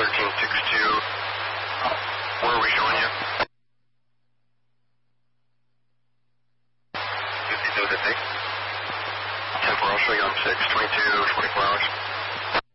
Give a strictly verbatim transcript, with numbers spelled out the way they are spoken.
thirteen sixty-two. Where are we showing you? fifty-two to six. ten four, I'll show you on six, twenty-two, twenty-four hours.